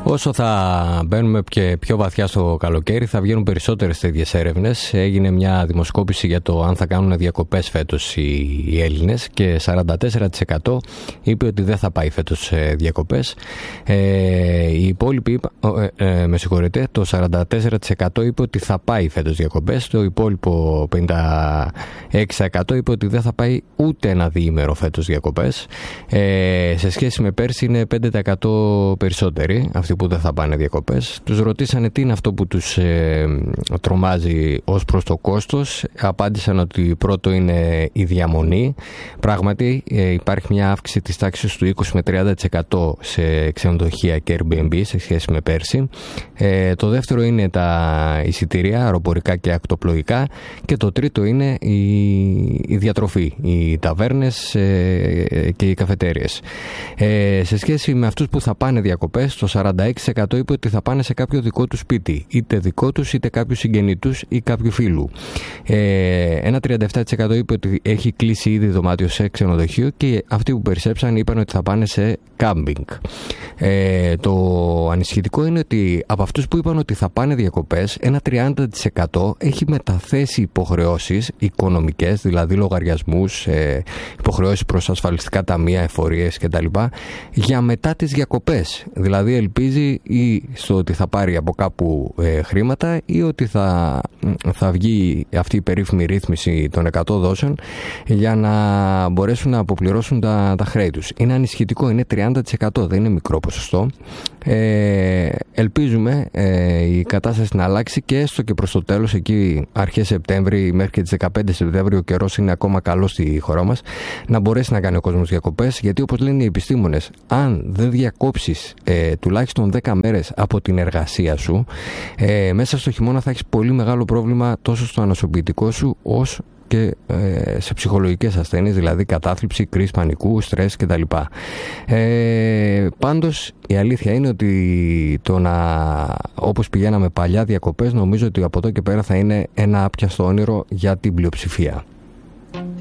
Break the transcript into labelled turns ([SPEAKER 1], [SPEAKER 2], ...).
[SPEAKER 1] Όσο θα μπαίνουμε και πιο βαθιά στο καλοκαίρι, θα βγαίνουν περισσότερες τέτοιες έρευνες. Έγινε μια δημοσκόπηση για το αν θα κάνουν διακοπές φέτος οι Έλληνες και 44% είπε ότι δεν θα πάει φέτος διακοπές. Οι υπόλοιποι, το 44% είπε ότι θα πάει φέτος διακοπές. Το υπόλοιπο 56% είπε ότι δεν θα πάει ούτε ένα διήμερο φέτος διακοπές. Σε σχέση με πέρσι είναι 5% περισσότεροι αυτοί που δεν θα πάνε διακοπές. Τους ρωτήσανε τι είναι αυτό που τους τρομάζει ως προς το κόστος. Απάντησαν ότι πρώτο είναι η διαμονή. Πράγματι υπάρχει μια αύξηση της τάξης του 20 με 30% σε ξενοδοχεία και Airbnb σε σχέση με πέρσι. Το δεύτερο είναι τα εισιτήρια αεροπορικά και ακτοπλοϊκά και το τρίτο είναι η διατροφή, οι ταβέρνες και οι καφετέριες. Σε σχέση με αυτούς που θα πάνε διακοπές, το 46% είπε ότι θα πάνε σε κάποιο δικό του σπίτι, είτε δικό τους είτε κάποιου συγγενή τους ή κάποιου φίλου. Ένα 37% είπε ότι έχει κλείσει ήδη δωμάτιο σε ξενοδοχείο και αυτοί που περισσέψαν είπαν ότι θα πάνε σε κάμπινγκ. Το ανησυχητικό είναι ότι από αυτούς που είπαν ότι θα πάνε διακοπές, ένα 30% έχει μεταθέσει υποχρεώσεις οικονομικές, δηλαδή λογαριασμούς, υποχρεώσεις προς ασφαλιστικά ταμεία, εφορίες κτλ. Για μετά τις διακοπές. Δηλαδή ελπίζει ή στο ότι θα πάρει από κάπου χρήματα ή ότι θα βγει αυτή η περίφημη ρύθμιση των 100 δόσεων για να μπορέσουν να αποπληρώσουν τα χρέη τους. Είναι ανησυχητικό, είναι 30%, δεν είναι μικρό ποσοστό. Ελπίζουμε η κατάσταση να αλλάξει και έστω και προς το τέλος, εκεί αρχές Σεπτέμβρη μέχρι και τις 15 Σεπτέμβρη, ο καιρός είναι ακόμα καλός στη χώρα μας, να μπορέσει να κάνει ο κόσμος διακοπές, γιατί όπως λένε οι επιστήμονες, αν δεν διακόψεις τουλάχιστον 10 μέρες από την εργασία σου, μέσα στο χειμώνα θα έχεις πολύ μεγάλο πρόβλημα τόσο στο ανοσοποιητικό σου όσο και σε ψυχολογικές ασθένειες, δηλαδή κατάθλιψη, κρίση πανικού, στρες κτλ. Πάντως η αλήθεια είναι ότι όπως πηγαίναμε παλιά διακοπές, νομίζω ότι από εδώ και πέρα θα είναι ένα άπιαστο όνειρο για την πλειοψηφία.